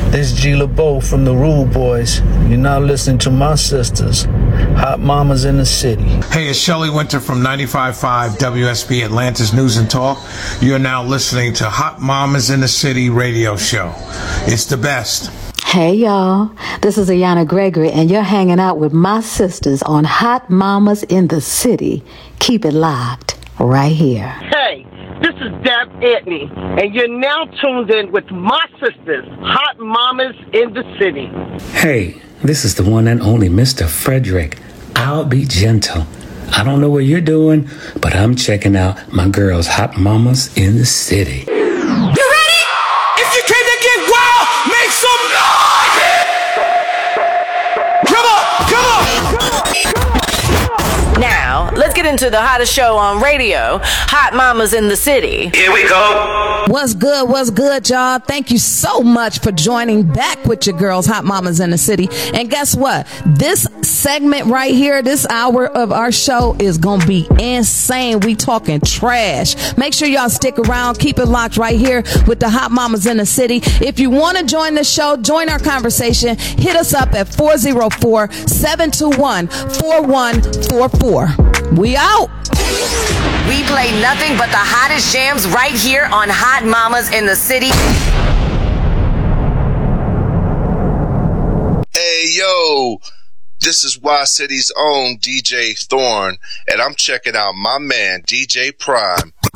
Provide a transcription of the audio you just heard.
This G LeBeau from the Rude Boys. You're now listening to my sisters, Hot Mamas in the City. Hey, it's Shelley Winter from 95.5 WSB Atlanta's News and Talk. You're now listening to Hot Mamas in the City radio show. It's the best. Hey, y'all. This is Ayana Gregory, and you're hanging out with my sisters on Hot Mamas in the City. Keep it locked right here. Hey, this is Deb Antony, and you're now tuned in with my sisters, Hot Mamas in the City. Hey, this is the one and only Mr. Frederick. I'll be gentle. I don't know what you're doing, but I'm checking out my girls, Hot Mamas in the City. You ready? If you came to get wild, make some noise! Come on, come on, come on! Now, let's get into the hottest show on radio, Hot Mamas in the City. Here we go. What's good, y'all? Thank you so much for joining back with your girls, Hot Mamas in the City. And guess what? This segment right here, this hour of our show is going to be insane. We talking trash. Make sure y'all stick around. Keep it locked right here with the Hot Mamas in the City. If you want to join the show, join our conversation, hit us up at 404-721-4144. We out. We play nothing but the hottest jams right here on Hot Mamas in the City. Hey, yo, this is Y City's own DJ Thorne, and I'm checking out my man, DJ Prime,